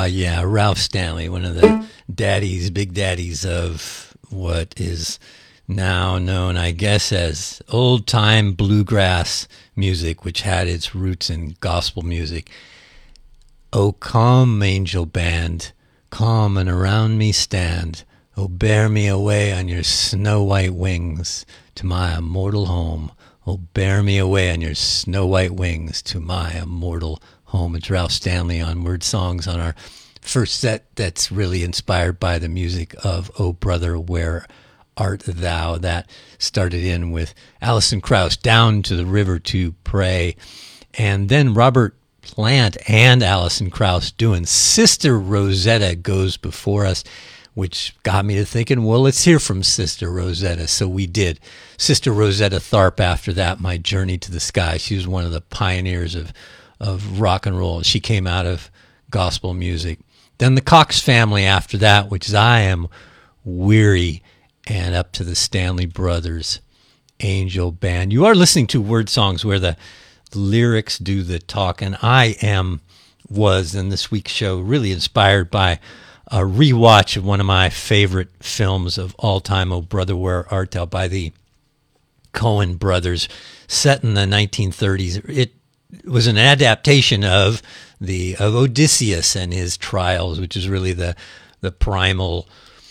Yeah, Ralph Stanley, one of the big daddies of what is now known, I guess, as old-time bluegrass music, which had its roots in gospel music. Oh, come, angel band, come and around me stand. Oh, bear me away on your snow-white wings to my immortal home. Oh, bear me away on your snow-white wings to my immortal home. It's Ralph Stanley on Word Songs on our first set that's really inspired by the music of Oh Brother, Where Art Thou? That started in with Alison Krauss, Down to the River to Pray. And then Robert Plant and Alison Krauss doing Sister Rosetta Goes Before Us, which got me to thinking, well, let's hear from Sister Rosetta. So we did. Sister Rosetta Tharpe, after that, My Journey to the Sky. She was one of the pioneers of rock and roll. She came out of gospel music. Then the Cox Family after that, which is I Am Weary, and up to the Stanley Brothers Angel Band. You are listening to Word Songs, where the lyrics do the talk, and was in this week's show really inspired by a rewatch of one of my favorite films of all time, Oh Brother, Where Art Thou, by the Coen brothers, set in the 1930s. It was an adaptation of Odysseus and his trials, which is really the primal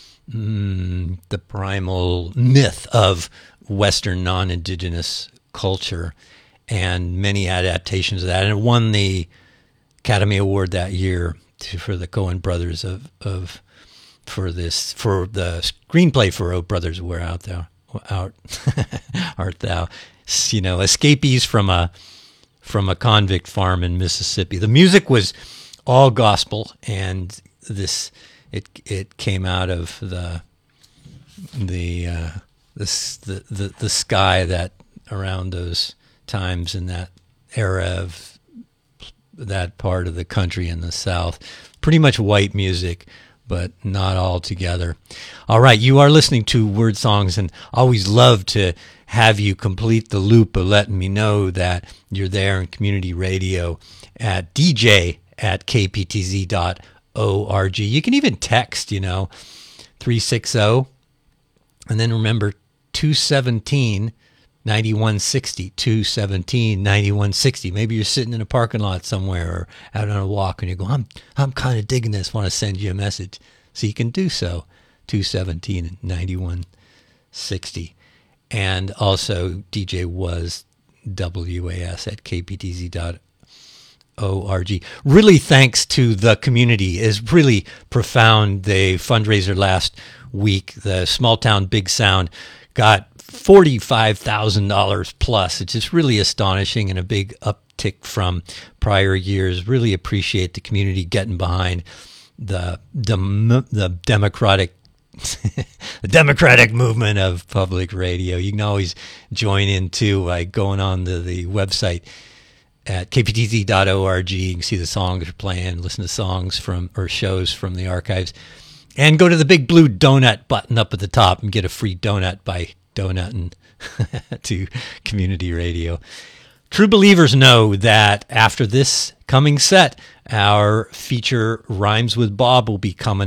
myth of Western non-indigenous culture, and many adaptations of that. And it won the Academy Award that year for the Coen brothers for the screenplay for Oh Brothers, Where Art Thou? You know, escapees from a convict farm in Mississippi. The music was all gospel, and it came out of the sky that around those times in that era of that part of the country in the South. Pretty much white music, but not all together. All right, you are listening to Word Songs, and always love to have you complete the loop of letting me know that you're there in community radio at dj@kptz.org. You can even text, 360, and then remember 217 9160, 217 9160. Maybe you're sitting in a parking lot somewhere or out on a walk, and you go, I'm kind of digging this, want to send you a message. So you can do so, 217 9160. And also DJ was WAS at kptz.org. Really thanks to the community. Is really profound. The fundraiser last week, the Small Town Big Sound, got $45,000 plus. It's just really astonishing and a big uptick from prior years. Really appreciate the community getting behind the democratic the democratic movement of public radio. You can always join in too by going on the website at kptz.org. You can see the songs you're playing, listen to songs or shows from the archives, and go to the big blue donut button up at the top and get a free donut by donutting to community radio. True believers know that after this coming set, our feature Rhymes with Bob will be coming